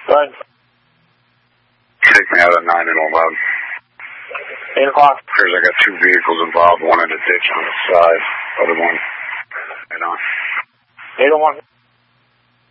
Good. Take me out at 9 and 11. 8 o'clock. Because I got 2 vehicles involved, one in a ditch on the side, other one head on. 801.